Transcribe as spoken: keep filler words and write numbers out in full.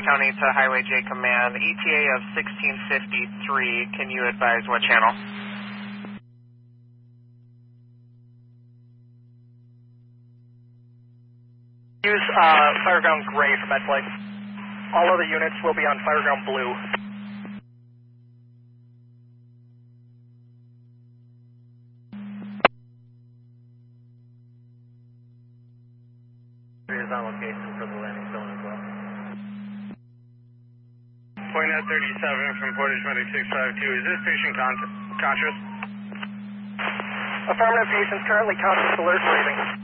County to Highway J Command, E T A of sixteen fifty-three, can you advise what channel? Use uh, Fireground Gray for med flight. All other units will be on Fireground Blue. Is on location for the landing zone as well. Point at thirty-seven from Portage Medic six five two. Is this patient con conscious? Affirmative, patient's currently conscious, alert, breathing.